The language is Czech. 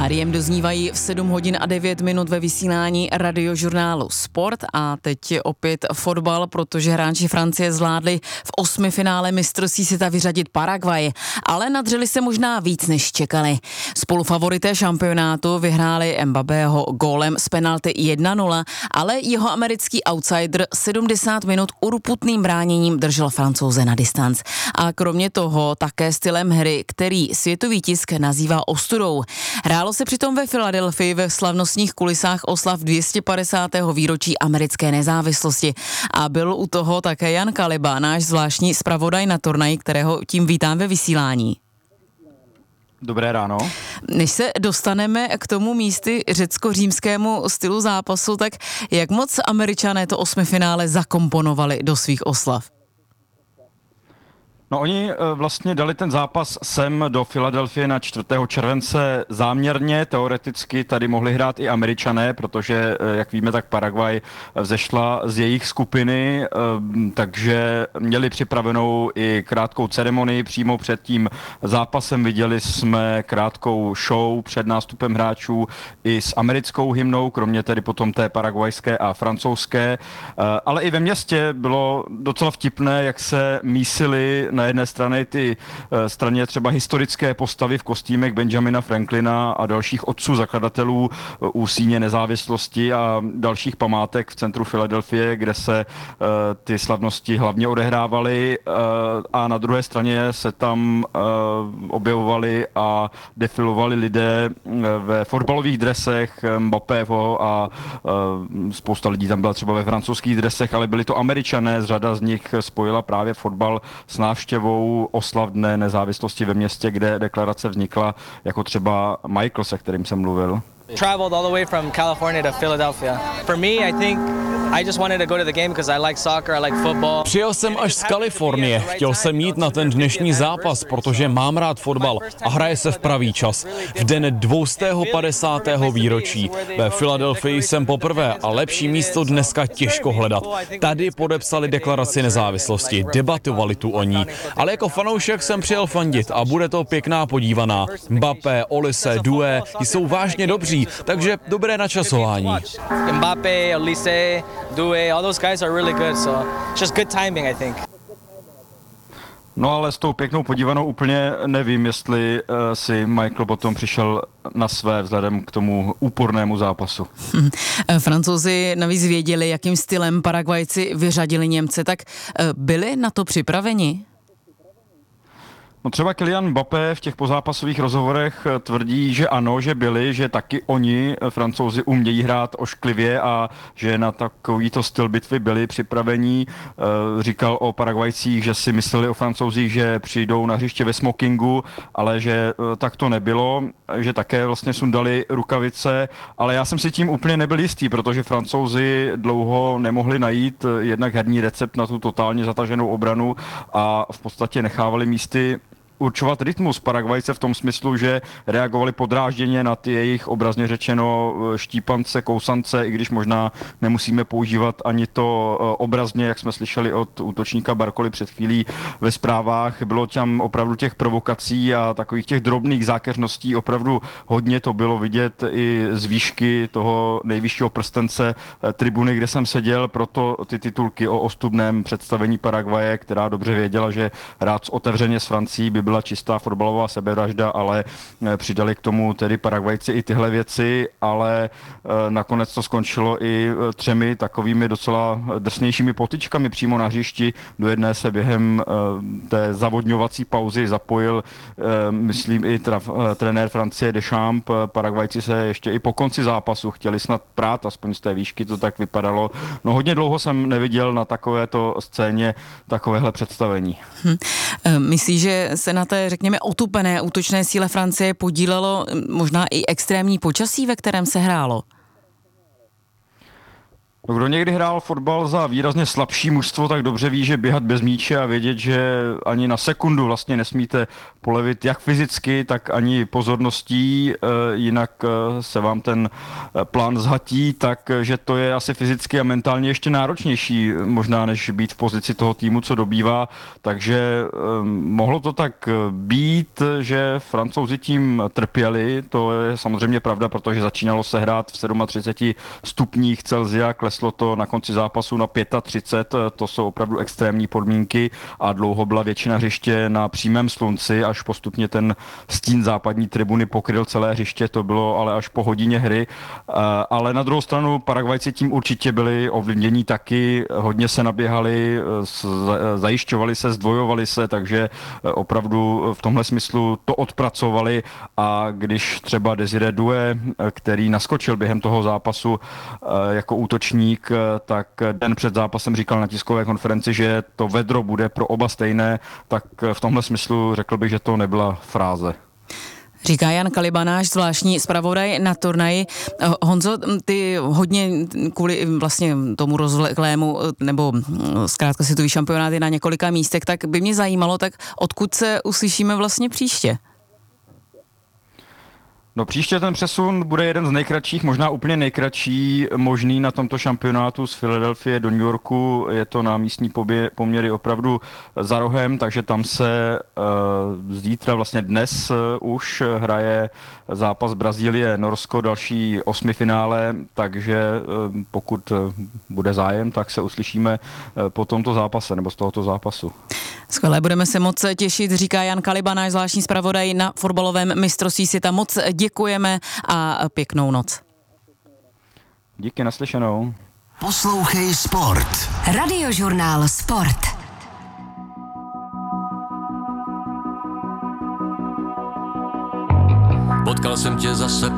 REM doznívají v 7 hodin a 9 minut ve vysílání radiožurnálu Sport a teď je opět fotbal, protože hráči Francie zvládli v 8. finále mistrovství světa vyřadit Paraguay, ale nadřeli se možná víc, než čekali. Spolufavorité šampionátu vyhráli Mbappého gólem z penalty 1-0, ale jeho americký outsider 70 minut urputným bráněním držel Francouze na distanc. A kromě toho také stylem hry, který světový tisk nazývá ostudou. Hrálo se přitom ve Filadelfii ve slavnostních kulisách oslav 250. výročí americké nezávislosti. A byl u toho také Jan Kaliba, náš zvláštní zpravodaj na turnaji, kterého tím vítám ve vysílání. Dobré ráno. Než se dostaneme k tomu místy řecko-římskému stylu zápasu, tak jak moc Američané to 8. finále zakomponovali do svých oslav? No oni vlastně dali ten zápas sem do Filadelfie na 4. července záměrně, teoreticky tady mohli hrát i Američané, protože, jak víme, tak Paraguay vzešla z jejich skupiny, takže měli připravenou i krátkou ceremonii přímo před tím zápasem. Viděli jsme krátkou show před nástupem hráčů i s americkou hymnou, kromě tedy potom té paraguajské a francouzské, ale i ve městě bylo docela vtipné, jak se mísili na jedné straně třeba historické postavy v kostýmech Benjamina Franklina a dalších otců zakladatelů u síně nezávislosti a dalších památek v centru Filadelfie, kde se ty slavnosti hlavně odehrávaly, a na druhé straně se tam objevovali a defilovali lidé ve fotbalových dresech Mbappého a spousta lidí tam byla třeba ve francouzských dresech, ale byli to Američané, řada z nich spojila právě fotbal s návštěvou oslav Dne nezávislosti ve městě, kde deklarace vznikla, jako třeba Michael, se kterým jsem mluvil. Traveled all the way from California to Philadelphia. For me, I think I just wanted to go to the game because I like soccer, I like football. Přijel jsem až z Kalifornie. Chtěl jsem jít na ten dnešní zápas, protože mám rád fotbal a hraje se v pravý čas. V den 250. výročí. Ve Filadelfii jsem poprvé a lepší místo dneska těžko hledat. Tady podepsali deklaraci nezávislosti, debatovali tu o ní. Ale jako fanoušek jsem přijel fandit a bude to pěkná podívaná. Mbappé, Olise, Doué jsou vážně dobří, takže dobré načasování. Mbappé, Olise, Doué, all those guys are really good, so just good timing, I think. No ale s tou pěknou podívanou úplně nevím, jestli si Michael potom přišel na své vzhledem k tomu úpornému zápasu. Francouzi navíc věděli, jakým stylem Paraguajci vyřadili Němce, tak byli na to připraveni? No třeba Kylian Mbappé v těch pozápasových rozhovorech tvrdí, že ano, že byli, že taky oni, Francouzi, umějí hrát ošklivě a že na takovýto styl bitvy byli připravení. Říkal o Paraguajcích, že si mysleli o Francouzích, že přijdou na hřiště ve smokingu, ale že tak to nebylo, že také vlastně sundali rukavice, ale já jsem si tím úplně nebyl jistý, protože Francouzi dlouho nemohli najít jednak herní recept na tu totálně zataženou obranu a v podstatě nechávali místy určovat rytmus Paraguajce v tom smyslu, že reagovali podrážděně na ty jejich obrazně řečeno štípance, kousance, i když možná nemusíme používat ani to obrazně, jak jsme slyšeli od útočníka Barcoly před chvílí ve zprávách. Bylo tam opravdu těch provokací a takových těch drobných zákeřností opravdu hodně. To bylo vidět i z výšky toho nejvyššího prstence tribuny, kde jsem seděl, proto ty titulky o ostudném představení Paraguaje, která dobře věděla, že hrát otevřeně s Francií by byla čistá fotbalová sebevražda, ale přidali k tomu tedy Paraguajci i tyhle věci, ale nakonec to skončilo i 3 takovými docela drsnějšími potyčkami přímo na hřišti. Do jedné se během té zavodňovací pauzy zapojil, myslím, i trenér Francie Deschamps. Paraguajci se ještě i po konci zápasu chtěli snad prát, aspoň z té výšky to tak vypadalo. No hodně dlouho jsem neviděl na takovéto scéně takovéhle představení. Myslíš, že se na té, řekněme, otupené útočné síle Francie podílelo možná i extrémní počasí, ve kterém se hrálo? No, kdo někdy hrál fotbal za výrazně slabší mužstvo, tak dobře ví, že běhat bez míče a vědět, že ani na sekundu vlastně nesmíte polevit jak fyzicky, tak ani pozorností, jinak se vám ten plán zhatí, takže to je asi fyzicky a mentálně ještě náročnější možná, než být v pozici toho týmu, co dobývá, takže mohlo to tak být, že Francouzi tím trpěli, to je samozřejmě pravda, protože začínalo se hrát v 37 stupních Celsia, kleslo to na konci zápasu na 35, to jsou opravdu extrémní podmínky a dlouho byla většina hřiště na přímém slunci, až postupně ten stín západní tribuny pokryl celé hřiště, to bylo ale až po hodině hry, ale na druhou stranu Paragvajci tím určitě byli ovlivnění taky, hodně se naběhali, zajišťovali se, zdvojovali se, takže opravdu v tomhle smyslu to odpracovali a když třeba Desiré Doué, který naskočil během toho zápasu jako útočník, tak den před zápasem říkal na tiskové konferenci, že to vedro bude pro oba stejné, tak v tomhle smyslu řekl bych, že to nebyla fráze. Říká Jan Kalibanáš, zvláštní zpravodaj na turnaji. Honzo, ty hodně kvůli vlastně tomu rozvleklému, nebo zkrátka světový šampionáty na několika místech, tak by mě zajímalo, tak odkud se uslyšíme vlastně příště? No příště ten přesun bude jeden z nejkratších, možná úplně nejkratší možný na tomto šampionátu z Filadelfie do New Yorku. Je to na místní poměry opravdu za rohem, takže tam se zítra, vlastně dnes už hraje zápas Brazílie-Norsko, další 8. finále, takže pokud bude zájem, tak se uslyšíme po tomto zápase nebo z tohoto zápasu. Skvěle, budeme se moc těšit, říká Jan Kalibanáš, zvláštní zpravodaj na fotbalovém mistrovství světa. Moc děkujeme a pěknou noc. Díky, naslyšenou. Poslouchej Sport. Radiožurnál Sport. Potkal jsem tě zase